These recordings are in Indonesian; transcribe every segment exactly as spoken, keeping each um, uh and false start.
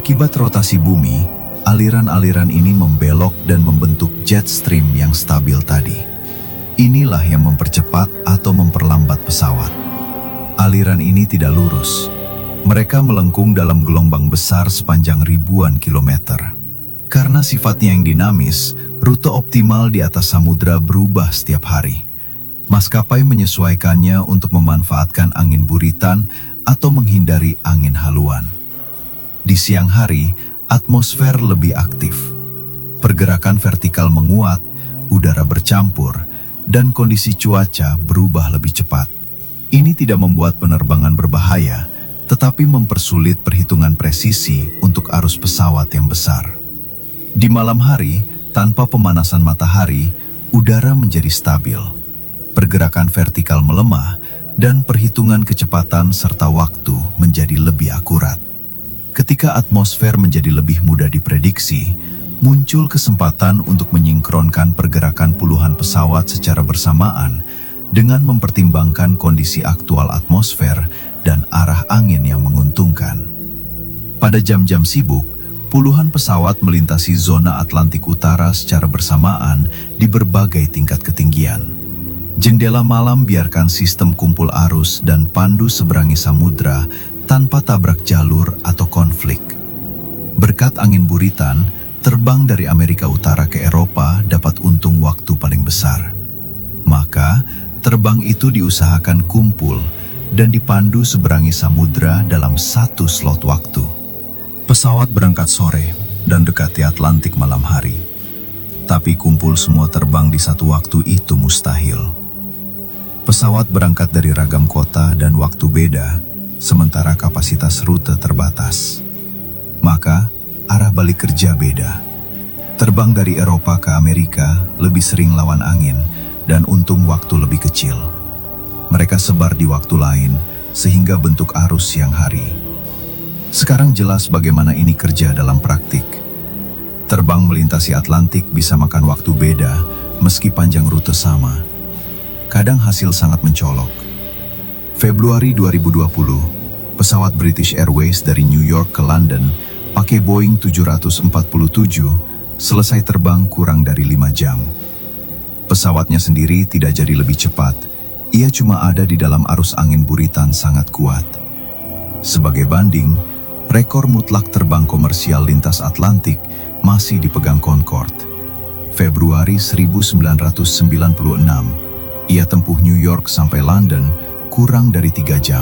Akibat rotasi bumi, aliran-aliran ini membelok dan membentuk jet stream yang stabil tadi. Inilah yang mempercepat atau memperlambat pesawat. Aliran ini tidak lurus. Mereka melengkung dalam gelombang besar sepanjang ribuan kilometer. Karena sifatnya yang dinamis, rute optimal di atas samudra berubah setiap hari. Maskapai menyesuaikannya untuk memanfaatkan angin buritan atau menghindari angin haluan. Di siang hari, atmosfer lebih aktif. Pergerakan vertikal menguat, udara bercampur, dan kondisi cuaca berubah lebih cepat. Ini tidak membuat penerbangan berbahaya, tetapi mempersulit perhitungan presisi untuk arus pesawat yang besar. Di malam hari, tanpa pemanasan matahari, udara menjadi stabil. Pergerakan vertikal melemah, dan perhitungan kecepatan serta waktu menjadi lebih akurat. Ketika atmosfer menjadi lebih mudah diprediksi, muncul kesempatan untuk menyinkronkan pergerakan puluhan pesawat secara bersamaan dengan mempertimbangkan kondisi aktual atmosfer dan arah angin yang menguntungkan. Pada jam-jam sibuk, puluhan pesawat melintasi zona Atlantik Utara secara bersamaan di berbagai tingkat ketinggian. Jendela malam biarkan sistem kumpul arus dan pandu seberangi samudra tanpa tabrak jalur atau konflik. Berkat angin buritan, terbang dari Amerika Utara ke Eropa dapat untung waktu paling besar. Maka, terbang itu diusahakan kumpul dan dipandu seberangi samudra dalam satu slot waktu. Pesawat berangkat sore dan dekati Atlantik malam hari. Tapi kumpul semua terbang di satu waktu itu mustahil. Pesawat berangkat dari ragam kota dan waktu beda, sementara kapasitas rute terbatas. Maka, arah balik kerja beda. Terbang dari Eropa ke Amerika lebih sering lawan angin dan untung waktu lebih kecil. Mereka sebar di waktu lain, sehingga bentuk arus siang hari. Sekarang jelas bagaimana ini kerja dalam praktik. Terbang melintasi Atlantik bisa makan waktu beda, meski panjang rute sama. Kadang hasil sangat mencolok. Februari dua ribu dua puluh, pesawat British Airways dari New York ke London pakai Boeing tujuh ratus empat puluh tujuh selesai terbang kurang dari lima jam. Pesawatnya sendiri tidak jadi lebih cepat, ia cuma ada di dalam arus angin buritan sangat kuat. Sebagai banding, rekor mutlak terbang komersial lintas Atlantik masih dipegang Concorde. Februari seribu sembilan ratus sembilan puluh enam, ia tempuh New York sampai London kurang dari tiga jam.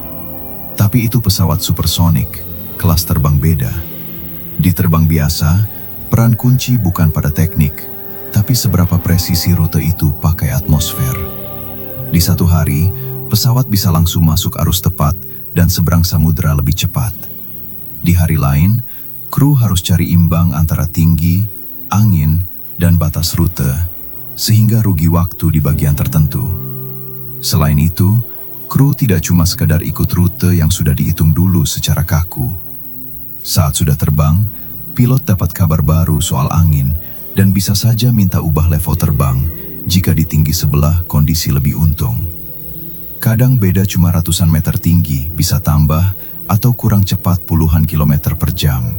Tapi itu pesawat supersonik, kelas terbang beda. Di terbang biasa, peran kunci bukan pada teknik, tapi seberapa presisi rute itu pakai atmosfer. Di satu hari, pesawat bisa langsung masuk arus tepat dan seberang samudra lebih cepat. Di hari lain, kru harus cari imbang antara tinggi, angin, dan batas rute, sehingga rugi waktu di bagian tertentu. Selain itu, kru tidak cuma sekadar ikut rute yang sudah dihitung dulu secara kaku. Saat sudah terbang, pilot dapat kabar baru soal angin dan bisa saja minta ubah level terbang jika di tinggi sebelah kondisi lebih untung. Kadang beda cuma ratusan meter tinggi bisa tambah atau kurang cepat puluhan kilometer per jam.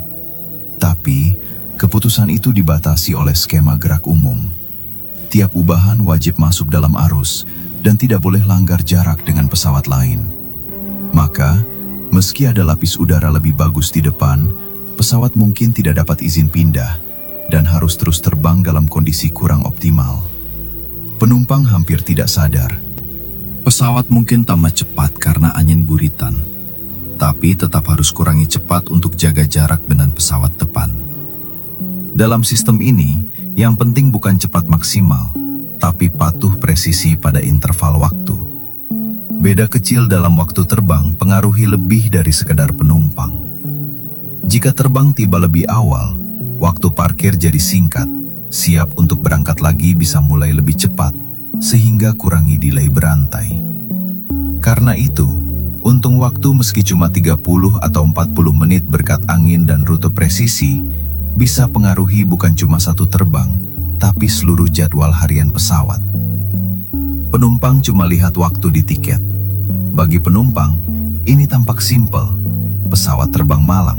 Tapi, keputusan itu dibatasi oleh skema gerak umum. Tiap ubahan wajib masuk dalam arus dan tidak boleh langgar jarak dengan pesawat lain. Maka, meski ada lapis udara lebih bagus di depan, pesawat mungkin tidak dapat izin pindah dan harus terus terbang dalam kondisi kurang optimal. Penumpang hampir tidak sadar. Pesawat mungkin tambah cepat karena angin buritan, tapi tetap harus kurangi cepat untuk jaga jarak dengan pesawat depan. Dalam sistem ini, yang penting bukan cepat maksimal, tapi patuh presisi pada interval waktu. Beda kecil dalam waktu terbang pengaruhi lebih dari sekedar penumpang. Jika terbang tiba lebih awal, waktu parkir jadi singkat, siap untuk berangkat lagi bisa mulai lebih cepat, sehingga kurangi delay berantai. Karena itu, untung waktu meski cuma tiga puluh atau empat puluh menit berkat angin dan rute presisi, bisa pengaruhi bukan cuma satu terbang, tapi seluruh jadwal harian pesawat. Penumpang cuma lihat waktu di tiket. Bagi penumpang, ini tampak simpel. Pesawat terbang malang.